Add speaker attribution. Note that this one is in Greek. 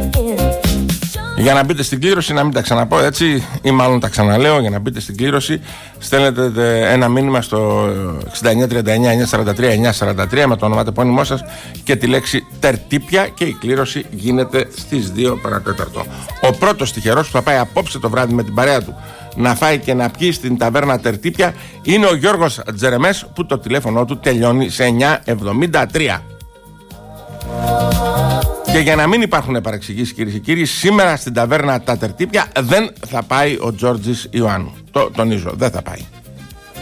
Speaker 1: Για να μπείτε στην κλήρωση, να μην τα ξαναπώ έτσι, ή μάλλον τα ξαναλέω, για να μπείτε στην κλήρωση, στέλνετε ένα μήνυμα στο 6939-943-943 με το ονοματεπώνυμό σας και τη λέξη τερτύπια και η κλήρωση γίνεται στις 2 παρατέταρτο. Ο πρώτος τυχερός που θα πάει απόψε το βράδυ με την παρέα του να φάει και να πιει στην ταβέρνα Τερτύπια είναι ο Γιώργος Τζερεμές, που το τηλέφωνο του τελειώνει σε 973. Και για να μην υπάρχουν παρεξηγήσεις, κυρίες και κύριοι, σήμερα στην ταβέρνα Τα Τερτύπια δεν θα πάει ο Τζόρτζης Ιωάννου. Το τονίζω, δεν θα πάει.